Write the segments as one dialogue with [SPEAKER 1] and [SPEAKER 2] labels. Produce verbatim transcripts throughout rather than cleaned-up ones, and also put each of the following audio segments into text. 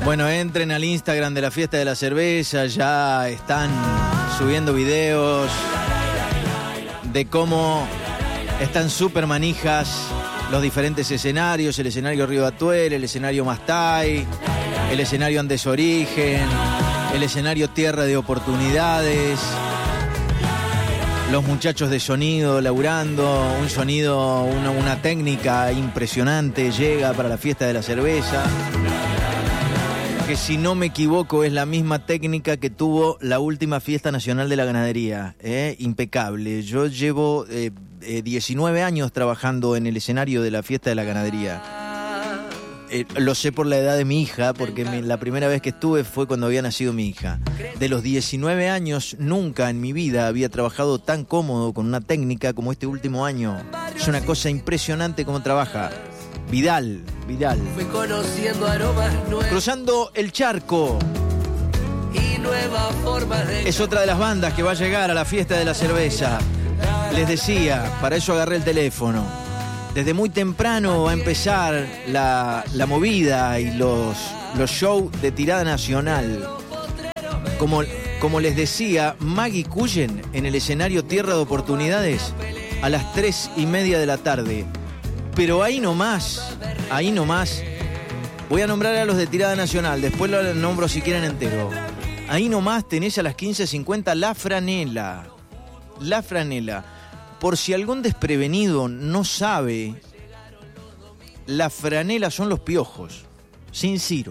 [SPEAKER 1] Bueno, entren al Instagram de la Fiesta de la Cerveza, ya están subiendo videos de cómo están súper manijas los diferentes escenarios, el escenario Río Atuel, el escenario Mastay, el escenario Andes Origen, el escenario Tierra de Oportunidades, los muchachos de sonido laburando, un sonido, una, una técnica impresionante llega para la Fiesta de la Cerveza, que si no me equivoco es la misma técnica que tuvo la última Fiesta Nacional de la Ganadería, ¿eh? Impecable. Yo llevo eh, eh, diecinueve años trabajando en el escenario de la Fiesta de la Ganadería. Eh, lo sé por la edad de mi hija, porque mi, la primera vez que estuve fue cuando había nacido mi hija. De los diecinueve años, nunca en mi vida había trabajado tan cómodo con una técnica como este último año. Es una cosa impresionante cómo trabaja. Vidal, Vidal.
[SPEAKER 2] Fui conociendo aromas nuevos.
[SPEAKER 1] Cruzando el charco.
[SPEAKER 2] Y nuevas formas de...
[SPEAKER 1] Es otra de las bandas que va a llegar a la Fiesta de la Cerveza. Les decía, para eso agarré el teléfono. Desde muy temprano va a empezar la, la movida y los, los shows de tirada nacional. Como, como les decía, Maggie Cullen en el escenario Tierra de Oportunidades a las tres y media de la tarde. Pero ahí nomás, ahí nomás, voy a nombrar a los de tirada nacional, después los nombro si quieren entero. Ahí nomás tenés a las quince cincuenta La Franela. La Franela. Por si algún desprevenido no sabe, La Franela son los Piojos, sin Ciro.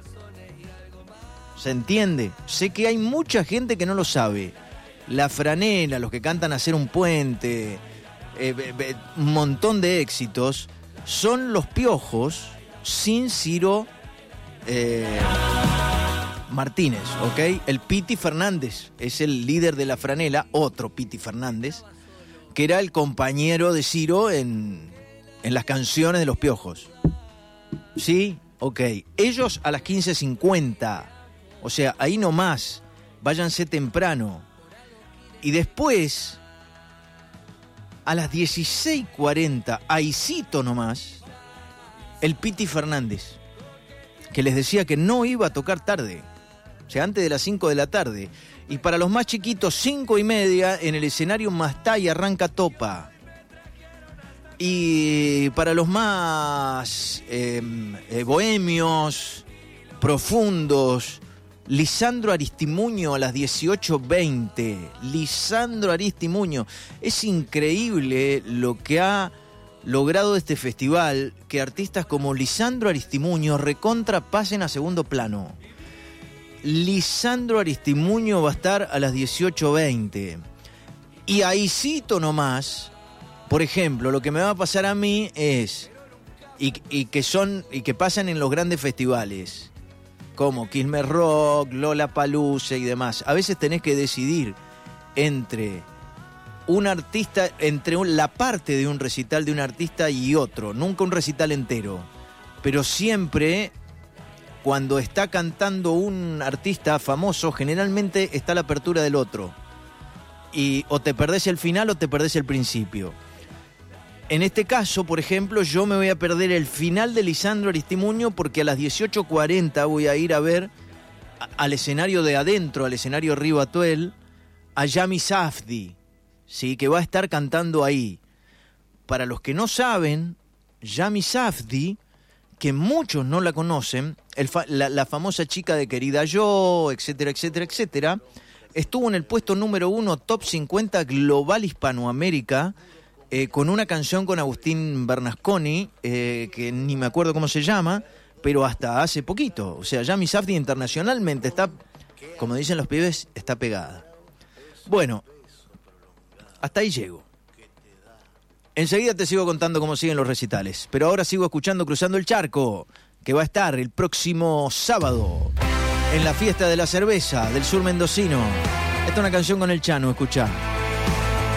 [SPEAKER 1] ¿Se entiende? Sé que hay mucha gente que no lo sabe. La Franela, los que cantan Hacer un Puente... Eh, eh, un montón de éxitos, son los Piojos sin Ciro eh, Martínez, ¿ok? El Piti Fernández es el líder de La Franela, otro Piti Fernández, que era el compañero de Ciro en, en las canciones de los Piojos. ¿Sí? Ok. Ellos a las quince cincuenta, o sea, ahí nomás, váyanse temprano. Y después... a las dieciséis cuarenta, ahícito nomás, el Piti Fernández, que les decía que no iba a tocar tarde, o sea, antes de las cinco de la tarde. Y para los más chiquitos, cinco y media, en el escenario Mastay arranca Topa. Y para los más eh, eh, bohemios, profundos, Lisandro Aristimuño a las dieciocho veinte. Lisandro Aristimuño. Es increíble lo que ha logrado este festival, que artistas como Lisandro Aristimuño recontra pasen a segundo plano. Lisandro Aristimuño va a estar a las dieciocho veinte. Y ahícito nomás, por ejemplo, lo que me va a pasar a mí es, y, y que son, y que pasan en los grandes festivales, como Quilmes Rock, Lollapalooza y demás. A veces tenés que decidir entre un artista, entre un, la parte de un recital de un artista y otro. Nunca un recital entero. Pero siempre, cuando está cantando un artista famoso, generalmente está la apertura del otro. Y o te perdés el final o te perdés el principio. En este caso, por ejemplo, yo me voy a perder el final de Lisandro Aristimuño porque a las dieciocho cuarenta voy a ir a ver a, al escenario de adentro, al escenario Río Atuel, a Yami Safdie, ¿sí? Que va a estar cantando ahí. Para los que no saben, Yami Safdie, que muchos no la conocen, el fa- la, la famosa chica de Querida Yo, etcétera, etcétera, etcétera, estuvo en el puesto número uno, top cincuenta global Hispanoamérica, Eh, con una canción con Agustín Bernasconi, eh, que ni me acuerdo cómo se llama, pero hasta hace poquito. O sea, Yami Safdie internacionalmente está, como dicen los pibes, está pegada. Bueno, hasta ahí llego. Enseguida te sigo contando cómo siguen los recitales, pero ahora sigo escuchando Cruzando el Charco, que va a estar el próximo sábado en la Fiesta de la Cerveza del Sur Mendocino. Esta es una canción con el Chano, escuchá.